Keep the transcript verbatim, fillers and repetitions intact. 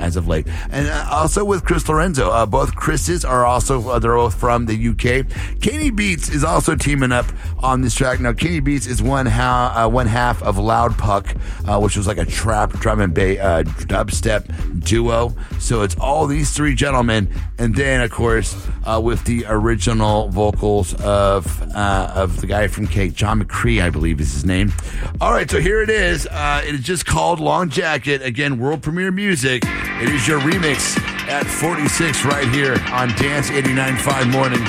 as of late. And uh, also with Chris Lorenzo. Uh, both Chris's are also, uh, they're both from the U K. Kenny Beats is also teaming up on this track. Now, Kenny Beats is one, ha- uh, one half of Loud Puck, uh, which was like a trap drum and bass uh, dubstep duo. So it's all these three gentlemen. And then, of course, uh, with the original vocals of uh, of the guy from Cake, John McCree, I believe is his name. All right, so here it is. Uh, it is just called Long Jacket. Again, world premiere music. It is your remix at forty-six right here on Dance eighty-nine point five Mornings.